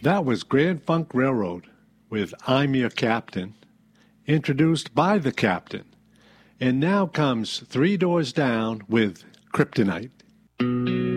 That was Grand Funk Railroad with I'm Your Captain, introduced by the Captain. And now comes Three Doors Down with Kryptonite.